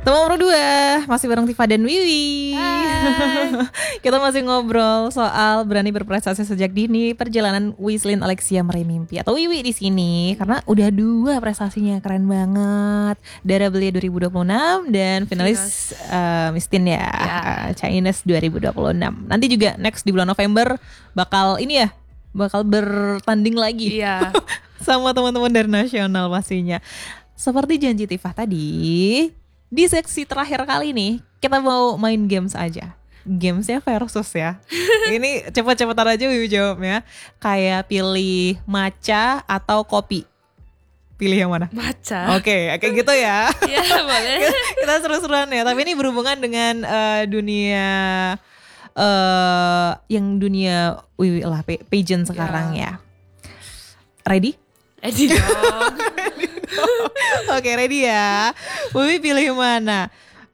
Teman berdua, masih bareng Tifa dan Wiwi. Kita masih ngobrol soal berani berprestasi sejak dini, perjalanan Wisslyn Alexia meraih mimpi atau Wiwi di sini karena udah 2 prestasinya, keren banget. Dara Belia 2026 dan finalis Miss Teen ya, Chinese 2026. Nanti juga next di bulan November bakal bertanding lagi. Iya. Sama teman-teman dari nasional pastinya. Seperti janji Tifa tadi, di seksi terakhir kali nih kita mau main games aja. Gamesnya versus ya. Ini cepet-cepetan aja Wiwi jawabnya. Kayak pilih matcha atau kopi. Pilih yang mana? Matcha. Oke, kayak gitu ya. Iya boleh. Kita seru-seruan ya. Tapi ini berhubungan dengan dunia yang dunia Wiwi lah, pageant sekarang ya. Ready? Ready dong. Oke, ready ya. Wiwi pilih mana?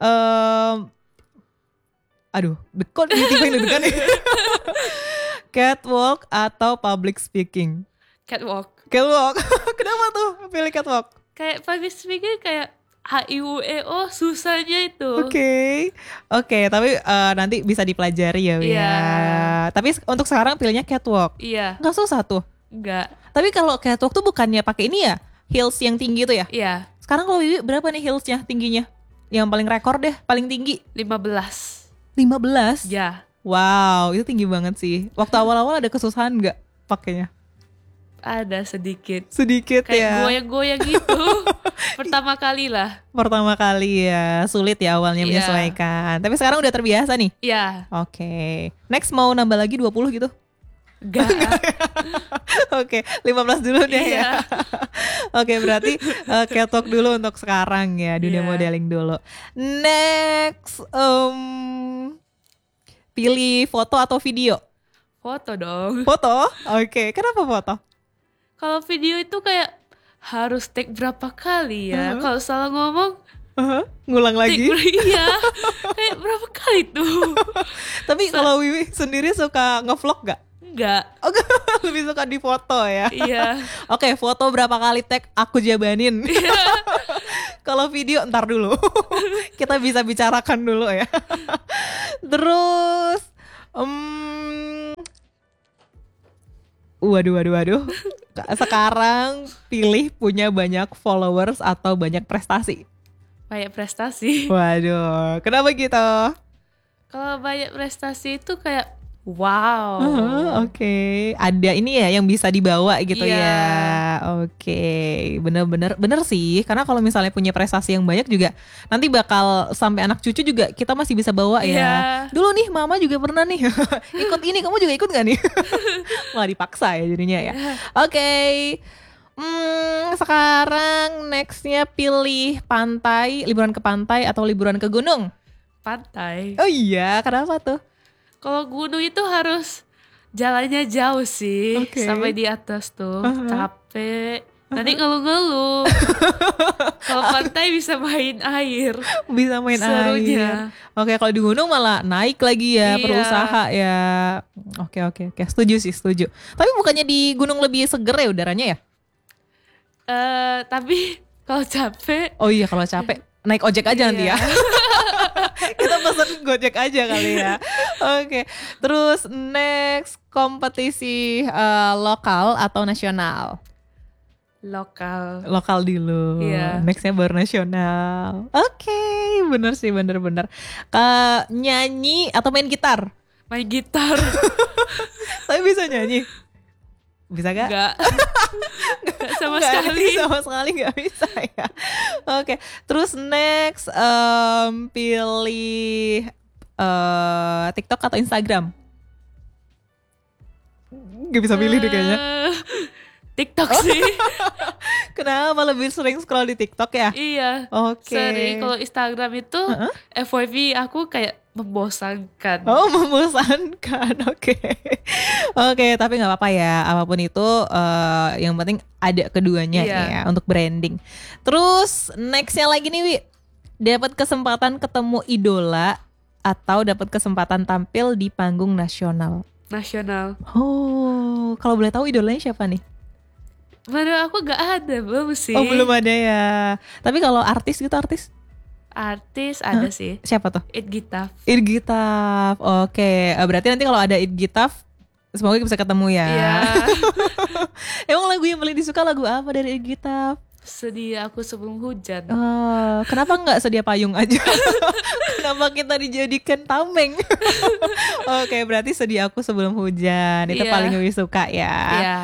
Kok tiba-tiba yang deg-degan nih? Catwalk atau public speaking? Catwalk. Kenapa tuh pilih catwalk? Kayak public speaking kayak HIUEO susahnya itu. Oke, tapi nanti bisa dipelajari ya Wiwi. Tapi untuk sekarang pilihnya catwalk. Iya. Nggak susah tuh? Enggak. Tapi kalau catwalk tuh bukannya pakai ini ya? Heels yang tinggi tuh ya? Iya. Sekarang kalau Wiwi berapa nih heelsnya tingginya? Yang paling rekor deh, paling tinggi 15. Ya. Wow, itu tinggi banget sih. Waktu awal-awal ada kesusahan gak pakainya? Ada sedikit Kayak ya. Goyang-goyang gitu. Pertama kali ya. Sulit ya awalnya menyesuaikan. Tapi sekarang udah terbiasa nih? Iya. Oke. Next mau nambah lagi 20 gitu? Enggak. Oke, 15 dulu deh ya. Oke, berarti catwalk dulu untuk sekarang ya, dunia modeling dulu. Next, pilih foto atau video? Foto dong. Foto? Oke, kenapa foto? Kalau video itu kayak harus take berapa kali ya? Kalau salah ngomong ngulang lagi? Iya. Kayak berapa kali tuh? Tapi kalau Wiwi sendiri suka ngevlog gak? Enggak. Lebih suka di foto ya? Iya. Oke, foto berapa kali tag aku jabanin? Kalau video ntar dulu. Kita bisa bicarakan dulu ya. Terus Waduh. Sekarang pilih punya banyak followers atau banyak prestasi? Banyak prestasi. Waduh, kenapa gitu? Kalau banyak prestasi itu kayak wow. Oke. Ada ini ya yang bisa dibawa gitu ya. Oke. Bener sih. Karena kalau misalnya punya prestasi yang banyak juga nanti bakal sampai anak cucu juga kita masih bisa bawa ya. Dulu nih mama juga pernah nih ikut ini, kamu juga ikut gak nih? Malah dipaksa ya jadinya ya. Oke. Sekarang nextnya pilih pantai, liburan ke pantai atau liburan ke gunung? Pantai. Oh iya, kenapa tuh? Kalau gunung itu harus jalannya jauh sih, sampai di atas tuh, capek. Nanti ngeluh-ngeluh. Kalau pantai bisa main air. Bisa main serunya. air. Oke, kalau di gunung malah naik lagi ya, berusaha ya. Oke. Setuju. Tapi bukannya di gunung lebih seger ya udaranya ya? Tapi kalau capek. Oh iya, kalau capek naik ojek aja nanti ya. Kita pesen Gojek aja kali ya. Oke. Terus next, kompetisi lokal atau nasional? Lokal dulu. Nextnya baru nasional. Oke, bener sih, bener. Nyanyi atau main gitar? Main gitar. Tapi bisa nyanyi? Bisa gak? Enggak. Sama sekali gak bisa ya. Oke. Terus next, pilih TikTok atau Instagram? Gak bisa pilih deh kayaknya. TikTok sih. Kenapa lebih sering scroll di TikTok ya? Iya. Sering. Kalau Instagram itu FYP aku kayak membosankan. Oh, membosankan. Oke, tapi nggak apa-apa ya. Apapun itu, yang penting ada keduanya ya untuk branding. Terus nextnya lagi nih, Wi, dapat kesempatan ketemu idola atau dapat kesempatan tampil di panggung nasional? Oh, kalau boleh tahu idolanya siapa nih? Menurut aku gak ada, belum sih. Oh, belum ada ya. Tapi kalau artis gitu, Artis ada sih. Siapa tuh? It Gitaf. It Gitaf. Oke, berarti nanti kalau ada It Gitaf, semoga bisa ketemu ya. Iya. Emang lagu yang paling disuka lagu apa dari It Gitaf? Sedia Aku Sebelum Hujan. Kenapa nggak sedia payung aja? Kenapa kita dijadikan tameng? Oke, berarti Sedia Aku Sebelum Hujan. Itu paling Wiwi suka ya. Iya.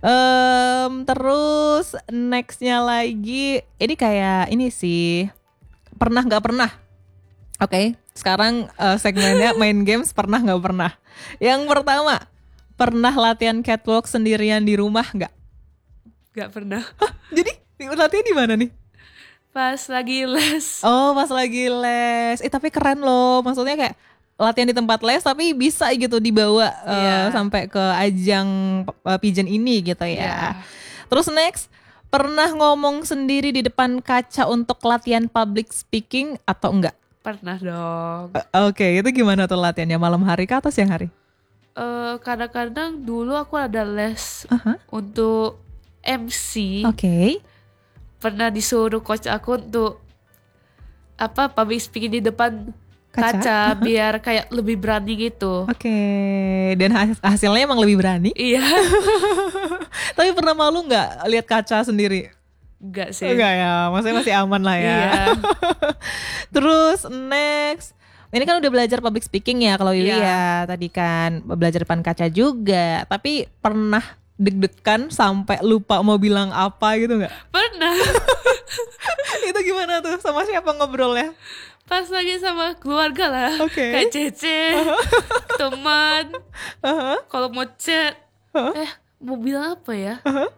Terus nextnya lagi, ini kayak ini sih, pernah nggak pernah. Oke, sekarang segmennya main games pernah nggak pernah. Yang pertama, pernah latihan catwalk sendirian di rumah nggak? Nggak pernah. Jadi latihan di mana nih? Pas lagi les. Oh, pas lagi les. Tapi keren loh. Maksudnya kayak latihan di tempat les tapi bisa gitu dibawa sampai ke ajang pigeon ini gitu ya. Terus next, pernah ngomong sendiri di depan kaca untuk latihan public speaking atau enggak? Pernah dong. Oke, itu gimana tuh latihannya? Malam hari kah atau siang hari? Kadang-kadang dulu aku ada les untuk MC. Oke. Pernah disuruh coach aku untuk public speaking di depan kaca biar kayak lebih berani gitu. Oke. Dan hasilnya emang lebih berani? Iya. Tapi pernah malu nggak lihat kaca sendiri? Enggak sih. Enggak ya, maksudnya masih aman lah ya. Iya. Terus next, ini kan udah belajar public speaking ya kalau Wiwi ya. Tadi kan belajar depan kaca juga. Tapi pernah deg-degan sampai lupa mau bilang apa gitu nggak? Pernah. Itu gimana tuh? Sama siapa ngobrolnya? Pas lagi sama keluarga lah. Kayak Cece, teman. Kalau mau chat, mau bilang apa ya?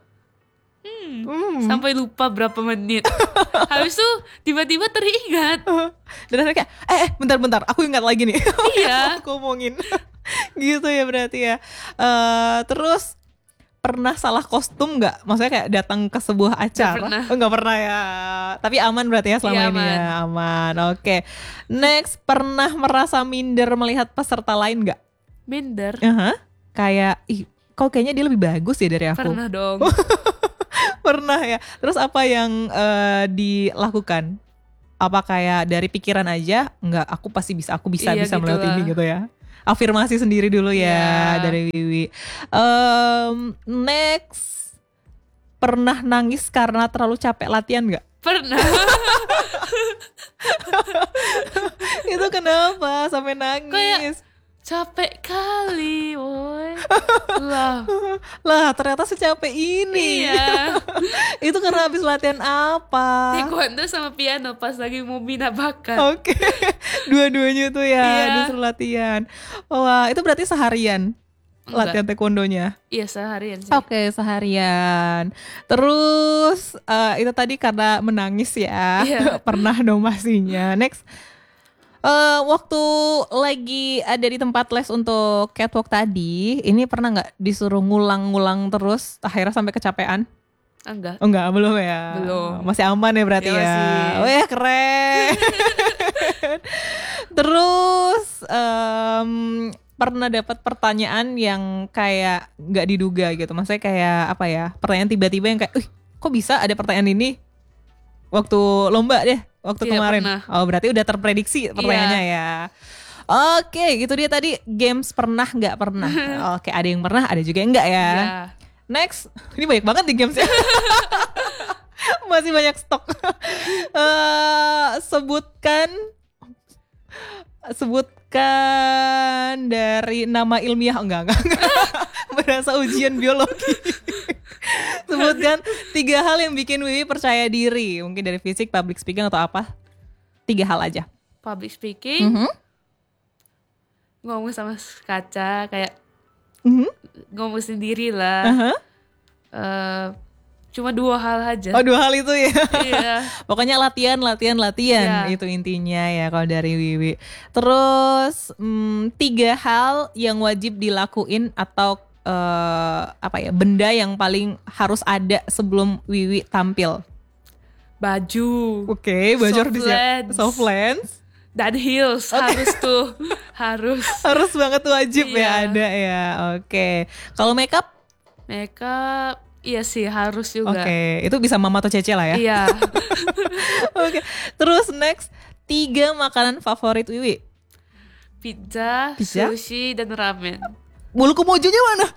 Sampai lupa berapa menit. Habis itu tiba-tiba teringat. Dan akhirnya kayak, bentar, aku ingat lagi nih. Iya. Aku ngomongin. Gitu ya berarti ya. Terus pernah salah kostum nggak? Maksudnya kayak datang ke sebuah acara? Nggak pernah ya. Tapi aman berarti ya selama ini ya. Aman. Oke. Next, pernah merasa minder melihat peserta lain nggak? Minder? Kayak, kok kayaknya dia lebih bagus ya dari aku. Pernah dong. Pernah ya. Terus apa yang dilakukan? Apa kayak dari pikiran aja? Nggak, aku pasti bisa. Aku bisa gitu melewati ini gitu ya. Afirmasi sendiri dulu ya dari Wiwi. Next, pernah nangis karena terlalu capek latihan nggak? Pernah. Itu kenapa sampai nangis? Kayak capek kali, woy. Lah ternyata secapek ini. Iya. Itu karena habis latihan apa? Taekwondo sama piano pas lagi mau bina bakat. Oke. Dua-duanya tuh ya disuruh latihan. Wah, itu berarti seharian latihan taekwondonya? Iya, seharian sih. Oke, seharian. Terus itu tadi karena menangis ya. Pernah dong pastinya. Next, waktu lagi ada di tempat les untuk catwalk tadi, ini pernah nggak disuruh ngulang-ngulang terus akhirnya sampai kecapean? Enggak. Enggak, belum ya. Belum. Masih aman ya berarti ya. Masih. Wah, keren. Terus pernah dapat pertanyaan yang kayak nggak diduga gitu. Maksudnya kayak apa ya? Pertanyaan tiba-tiba yang kayak, kok bisa ada pertanyaan ini? Waktu lomba deh, waktu kemarin. Pernah. Oh, berarti udah terprediksi pertanyaannya ya. Oke, gitu dia tadi games pernah nggak pernah. Oke, ada yang pernah, ada juga yang enggak ya. Next, ini banyak banget di games ya. Masih banyak stok. Sebutkan dari nama ilmiah. Enggak. Berasa ujian biologi. Sebutkan 3 hal yang bikin Wiwi percaya diri. Mungkin dari fisik, public speaking atau apa. 3 hal aja. Public speaking, ngomong sama kaca, kayak ngomong sendiri lah. Cuma 2 hal aja. Oh, 2 hal itu ya. Iya. Pokoknya latihan. Itu intinya ya kalau dari Wiwi. Terus 3 hal yang wajib dilakuin atau benda yang paling harus ada sebelum Wiwi tampil. Baju. Oke, baju harus disiap. Soft lens. Dan heels harus tuh. Harus banget tuh, wajib ya ada ya. Oke. Kalau makeup? Makeup iya sih harus juga. Oke, itu bisa mama atau Cece lah ya. Iya. Oke. Terus next, 3 makanan favorit Wiwi. Pizza, Pizza? sushi, dan ramen. Bulu kemojonya mana?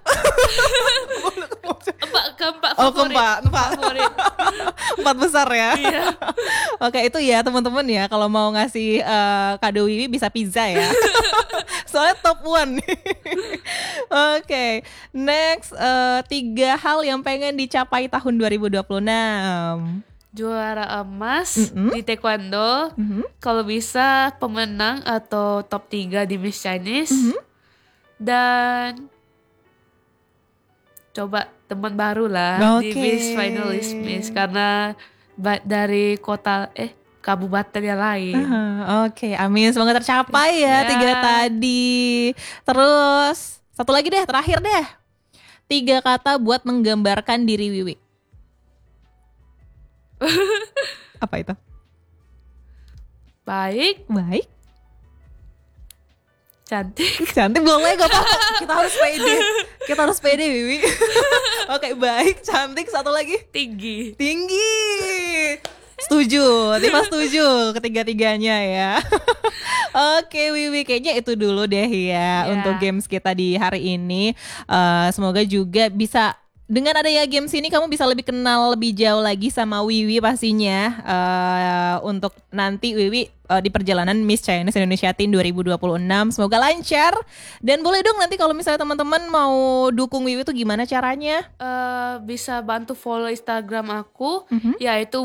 Keempat Oh, favorit. Favorit. 4 besar ya. Iya. Oke, itu ya teman-teman ya, kalau mau ngasih kado Wiwi bisa pizza ya. Soalnya top 1. Oke, next 3 hal yang pengen dicapai tahun 2026. Juara emas di taekwondo. Kalau bisa pemenang atau top 3 di Miss Chinese. Dan coba teman baru lah di Miss Finalist Miss, karena dari kota kabupaten yang lain. Oke, amin, semoga tercapai ya 3 tadi. Terus satu lagi deh, terakhir deh. 3 kata buat menggambarkan diri Wiwi. Apa itu? Baik, cantik. Cantik boleh, gak apa-apa. Kita harus pede Wiwi. Oke, baik, cantik, satu lagi. Tinggi. Setuju, Tifa setuju ketiga-tiganya ya. Oke Wiwi, kayaknya itu dulu deh ya untuk games kita di hari ini. Semoga juga bisa, dengan adanya games ini kamu bisa lebih kenal lebih jauh lagi sama Wiwi pastinya. Untuk nanti Wiwi di perjalanan Miss Chinese Indonesia Teen 2026 semoga lancar. Dan boleh dong nanti kalau misalnya teman-teman mau dukung Wiwi tuh gimana caranya? Bisa bantu follow Instagram aku, yaitu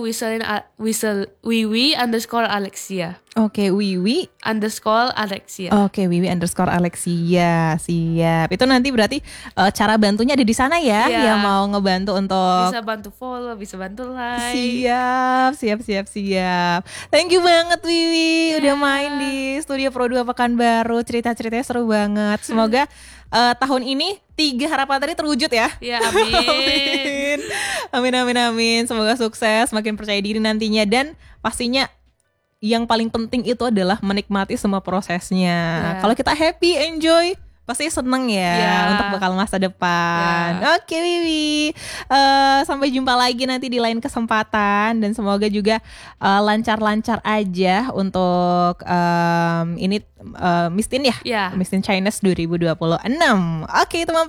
Wiwi_Alexia. Oke, Wiwi_Alexia. Oke, Wiwi_Alexia. Siap. Itu nanti berarti cara bantunya ada di sana ya, yang mau ngebantu untuk bisa bantu follow, bisa bantu like. Siap. Thank you banget Wiwi udah main di studio Pro 2 Pekanbaru. Cerita-ceritanya seru banget. Semoga tahun ini 3 harapan tadi terwujud ya. Ya, amin. Amin. Semoga sukses, makin percaya diri nantinya, dan pastinya yang paling penting itu adalah menikmati semua prosesnya. Kalau kita happy, enjoy, pasti seneng ya untuk bakal masa depan. Oke Wiwi, sampai jumpa lagi nanti di lain kesempatan, dan semoga juga lancar-lancar aja untuk ini Miss Teen ya, Miss Teen Chinese 2026. Oke teman